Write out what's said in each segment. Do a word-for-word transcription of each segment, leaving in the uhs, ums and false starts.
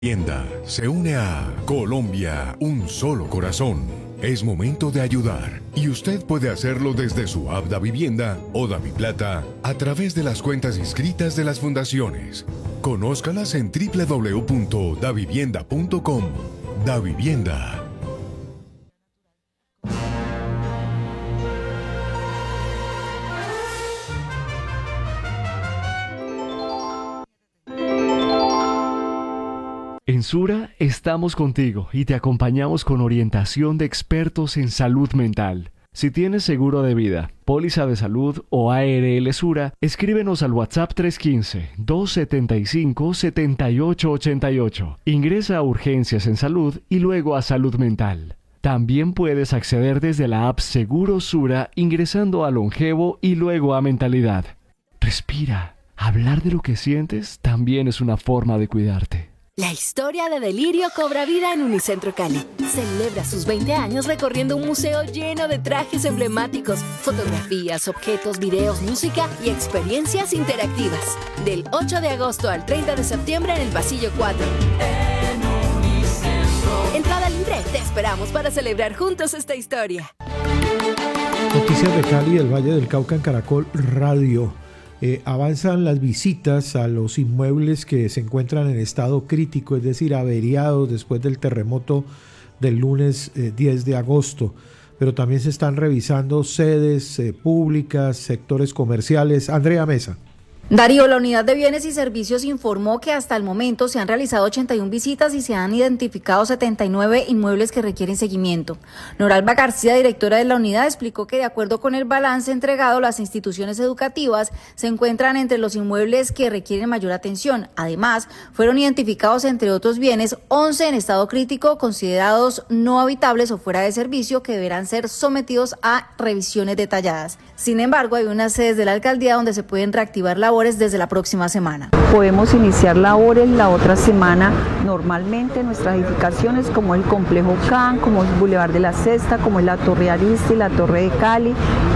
Davivienda se une a Colombia, un solo corazón. Es momento de ayudar y usted puede hacerlo desde su app Davivienda o DaviPlata a través de las cuentas inscritas de las fundaciones. Conózcalas en doble u doble u doble u punto davivienda punto com. Davivienda. En Sura estamos contigo y te acompañamos con orientación de expertos en salud mental. Si tienes seguro de vida, póliza de salud o A R L Sura, escríbenos al WhatsApp tres uno cinco, dos siete cinco, siete ocho ocho ocho. Ingresa a Urgencias en Salud y luego a Salud Mental. También puedes acceder desde la app Seguro Sura ingresando a Longevo y luego a Mentalidad. Respira. Hablar de lo que sientes también es una forma de cuidarte. La historia de Delirio cobra vida en Unicentro Cali. Celebra sus veinte años recorriendo un museo lleno de trajes emblemáticos, fotografías, objetos, videos, música y experiencias interactivas. Del ocho de agosto al treinta de septiembre en el Pasillo cuatro. En Unicentro. Entrada libre. Te esperamos para celebrar juntos esta historia. Noticias de Cali, del Valle del Cauca en Caracol Radio. Eh, avanzan las visitas a los inmuebles que se encuentran en estado crítico, es decir, averiados después del terremoto del lunes eh, diez de agosto. Pero también se están revisando sedes eh, públicas, sectores comerciales. Andrea Mesa. Darío, la Unidad de Bienes y Servicios informó que hasta el momento se han realizado ochenta y una visitas y se han identificado setenta y nueve inmuebles que requieren seguimiento. Noralba García, directora de la unidad, explicó que de acuerdo con el balance entregado, las instituciones educativas se encuentran entre los inmuebles que requieren mayor atención. Además, fueron identificados, entre otros bienes, once en estado crítico, considerados no habitables o fuera de servicio, que deberán ser sometidos a revisiones detalladas. Sin embargo, hay unas sedes de la alcaldía donde se pueden reactivar labores desde la próxima semana. Podemos iniciar labores la otra semana normalmente en nuestras edificaciones, como el Complejo C A N, como el Boulevard de la Cesta, como es la Torre Aristi, la Torre de Cali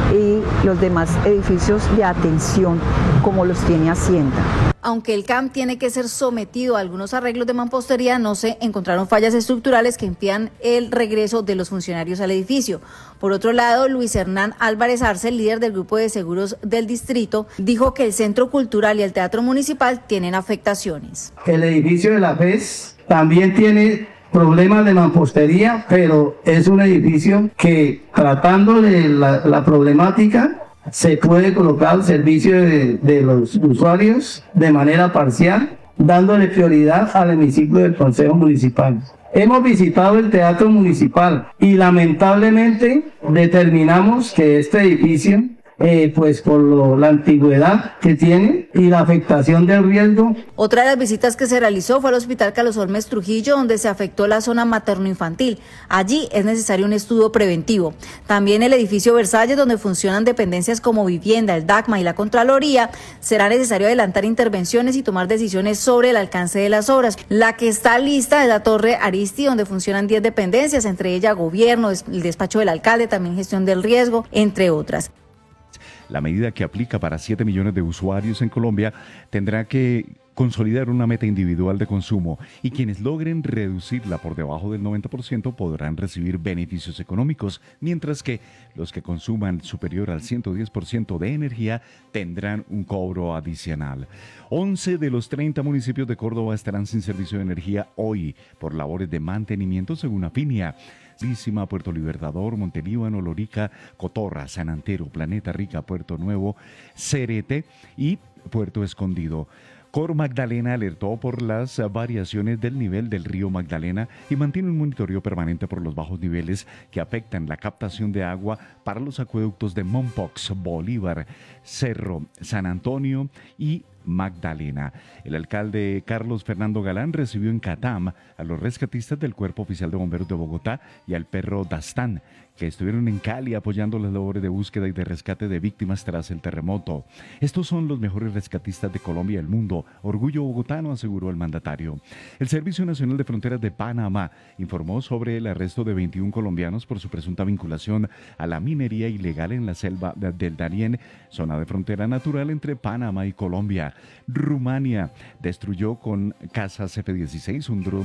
y los demás edificios de atención como los tiene Hacienda. Aunque el C A M tiene que ser sometido a algunos arreglos de mampostería, no se encontraron fallas estructurales que impidan el regreso de los funcionarios al edificio. Por otro lado, Luis Hernán Álvarez Arce, líder del grupo de seguros del distrito, dijo que el Centro Cultural y el Teatro Municipal tienen afectaciones. El edificio de la F E S también tiene problemas de mampostería, pero es un edificio que, tratando de la, la problemática, se puede colocar al servicio de, de los usuarios de manera parcial, dándole prioridad al hemiciclo del Consejo Municipal. Hemos visitado el Teatro Municipal y lamentablemente determinamos que este edificio, eh, pues por lo, la antigüedad que tiene y la afectación del riesgo. Otra de las visitas que se realizó fue al Hospital Carlos Holmes Trujillo, donde se afectó la zona materno-infantil. Allí es necesario un estudio preventivo. También el edificio Versalles, donde funcionan dependencias como vivienda, el DACMA y la Contraloría, será necesario adelantar intervenciones y tomar decisiones sobre el alcance de las obras. La que está lista es la Torre Aristi, donde funcionan diez dependencias, entre ellas gobierno, el despacho del alcalde, también gestión del riesgo, entre otras. La medida, que aplica para siete millones de usuarios en Colombia, tendrá que consolidar una meta individual de consumo y quienes logren reducirla por debajo del noventa por ciento podrán recibir beneficios económicos, mientras que los que consuman superior al ciento diez por ciento de energía tendrán un cobro adicional. once de los treinta municipios de Córdoba estarán sin servicio de energía hoy por labores de mantenimiento, según Afinia. Lísima, Puerto Libertador, Montelíbano, Lorica, Cotorra, San Antero, Planeta Rica, Puerto Nuevo, Cerete y Puerto Escondido. Cor Magdalena alertó por las variaciones del nivel del río Magdalena y mantiene un monitoreo permanente por los bajos niveles que afectan la captación de agua para los acueductos de Mompox, Bolívar, Cerro, San Antonio y Magdalena. El alcalde Carlos Fernando Galán recibió en Catam a los rescatistas del Cuerpo Oficial de Bomberos de Bogotá y al perro Dastán, que estuvieron en Cali apoyando las labores de búsqueda y de rescate de víctimas tras el terremoto. Estos son los mejores rescatistas de Colombia y el mundo. Orgullo bogotano, aseguró el mandatario. El Servicio Nacional de Fronteras de Panamá informó sobre el arresto de veintiún colombianos por su presunta vinculación a la minería ilegal en la selva del Darién, zona de frontera natural entre Panamá y Colombia. Rumania destruyó con cazas F dieciséis un dron